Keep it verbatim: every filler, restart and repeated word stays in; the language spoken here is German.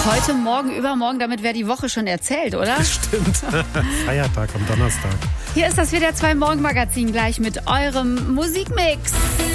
Heute, morgen, übermorgen, damit wäre die Woche schon erzählt, oder? Stimmt. Feiertag am Donnerstag. Hier ist das W D R zwei Morgenmagazin gleich mit eurem Musikmix.